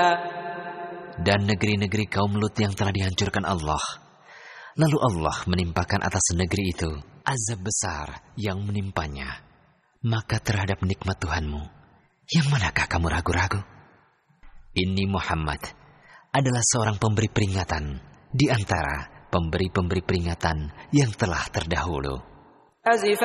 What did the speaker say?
Dan negeri-negeri kaum Lut yang telah dihancurkan Allah. Lalu Allah menimpakan atas negeri itu azab besar yang menimpanya. Maka terhadap nikmat Tuhanmu, yang manakah kamu ragu-ragu? Ini Muhammad adalah seorang pemberi peringatan di antara pemberi-pemberi peringatan yang telah terdahulu.